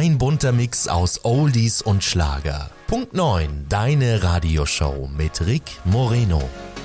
Ein bunter Mix aus Oldies und Schlager. Punkt 9, deine Radioshow mit Rick Moreno.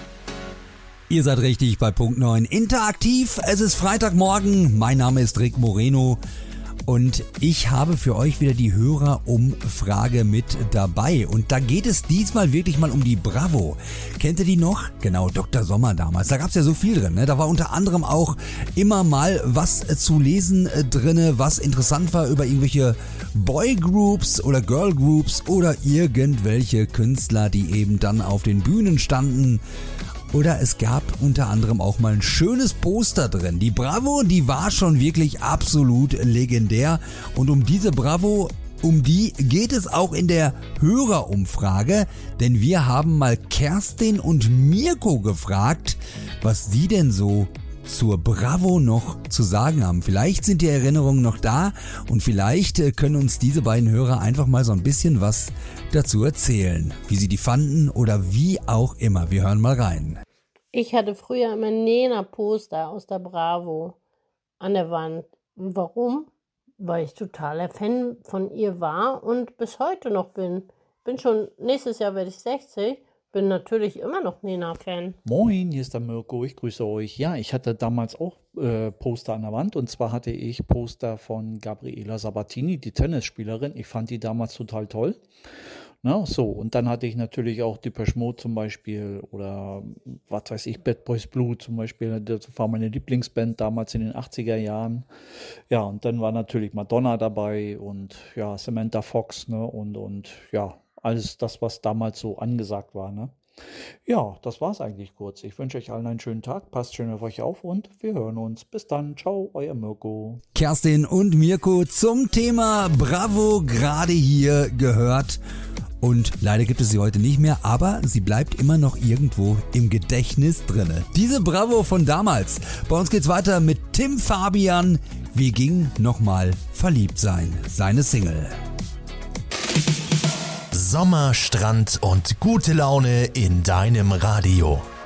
Ihr seid richtig bei Punkt 9. Interaktiv, es ist Freitagmorgen. Mein Name ist Rick Moreno und ich habe für euch wieder die Hörerumfrage mit dabei. Und da geht es diesmal wirklich mal um die Bravo. Kennt ihr die noch? Genau, Dr. Sommer damals. Da gab es ja so viel drin. Ne? Da war unter anderem auch immer mal was zu lesen drinne, was interessant war über irgendwelche Boygroups oder Girlgroups oder irgendwelche Künstler, die eben dann auf den Bühnen standen. Oder es gab unter anderem auch mal ein schönes Poster drin. Die Bravo, die war schon wirklich absolut legendär. Und um diese Bravo, um die geht es auch in der Hörerumfrage. Denn wir haben mal Kerstin und Mirko gefragt, was sie denn so zur Bravo noch zu sagen haben. Vielleicht sind die Erinnerungen noch da und vielleicht können uns diese beiden Hörer einfach mal so ein bisschen was dazu erzählen, wie sie die fanden oder wie auch immer. Wir hören mal rein. Ich hatte früher immer Nena-Poster aus der Bravo an der Wand. Warum? Weil ich totaler Fan von ihr war und bis heute noch bin. Nächstes Jahr werde ich 60. Bin natürlich immer noch Nena-Fan. Moin, hier ist der Mirko, ich grüße euch. Ja, ich hatte damals auch Poster an der Wand und zwar hatte ich Poster von Gabriela Sabatini, die Tennisspielerin. Ich fand die damals total toll. Na, so, und dann hatte ich natürlich auch Depeche Mode zum Beispiel oder was weiß ich, Bad Boys Blue zum Beispiel. Das war meine Lieblingsband damals in den 80er Jahren. Ja, und dann war natürlich Madonna dabei und ja, Samantha Fox, ne, und ja, alles das, was damals so angesagt war, ne? Ja, das war's eigentlich kurz. Ich wünsche euch allen einen schönen Tag, passt schön auf euch auf und wir hören uns. Bis dann, ciao, euer Mirko. Kerstin und Mirko zum Thema Bravo gerade hier gehört. Und leider gibt es sie heute nicht mehr, aber sie bleibt immer noch irgendwo im Gedächtnis drinne. Diese Bravo von damals. Bei uns geht's weiter mit Tim Fabian. Wie ging nochmal verliebt sein? Seine Single. Sommer, Strand und gute Laune in deinem Radio.